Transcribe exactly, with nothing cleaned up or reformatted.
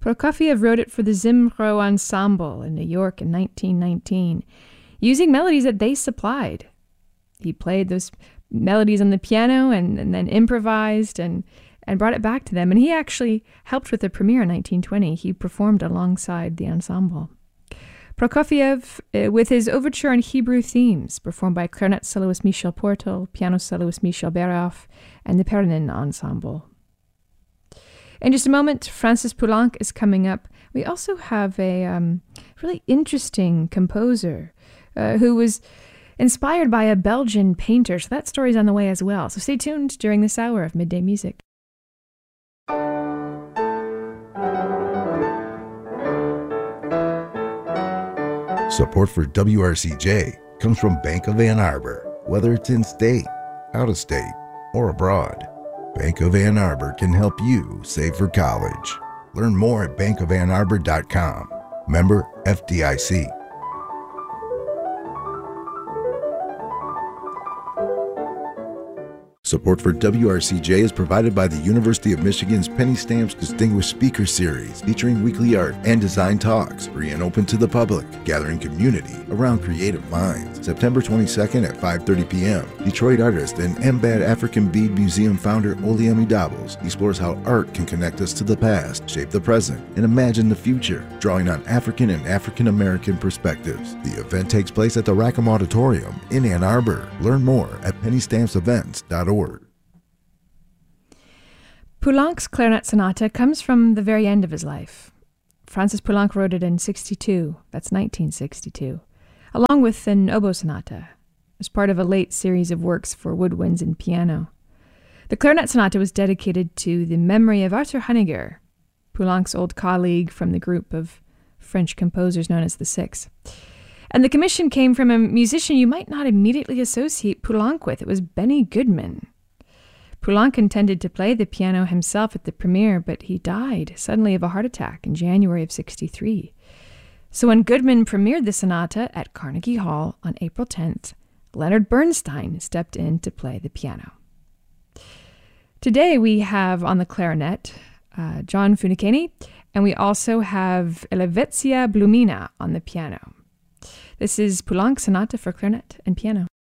Prokofiev wrote it for the Zimro Ensemble in New York in nineteen nineteen, using melodies that they supplied. He played those melodies on the piano and, and then improvised and, and brought it back to them. And he actually helped with the premiere in nineteen twenty. He performed alongside the ensemble. Prokofiev, uh, with his overture on Hebrew themes, performed by clarinet soloist Michel Portal, piano soloist Michel Beroff, and the Pernin Ensemble. In just a moment, Francis Poulenc is coming up. We also have a um, really interesting composer uh, who was inspired by a Belgian painter, so that story's on the way as well. So stay tuned during this hour of Midday Music. Support for W R C J comes from Bank of Ann Arbor. Whether it's in state, out of state, or abroad, Bank of Ann Arbor can help you save for college. Learn more at bank of ann arbor dot com. Member F D I C. Support for W R C J is provided by the University of Michigan's Penny Stamps Distinguished Speaker Series, featuring weekly art and design talks, free and open to the public, gathering community around creative minds. September twenty-second at five thirty p.m., Detroit artist and M B A D African Bead Museum founder Oliemi Doubles explores how art can connect us to the past, shape the present, and imagine the future, drawing on African and African American perspectives. The event takes place at the Rackham Auditorium in Ann Arbor. Learn more at penny stamps events dot org. Poulenc's clarinet sonata comes from the very end of his life. Francis Poulenc wrote it in sixty-two, that's nineteen sixty-two, along with an oboe sonata, as part of a late series of works for woodwinds and piano. The clarinet sonata was dedicated to the memory of Arthur Honegger, Poulenc's old colleague from the group of French composers known as the Six. And the commission came from a musician you might not immediately associate Poulenc with. It was Benny Goodman. Poulenc intended to play the piano himself at the premiere, but he died suddenly of a heart attack in January of sixty-three. So when Goodman premiered the sonata at Carnegie Hall on April tenth, Leonard Bernstein stepped in to play the piano. Today we have on the clarinet uh, John Funiceni, and we also have Elveția Blumina on the piano. This is Poulenc's sonata for clarinet and piano.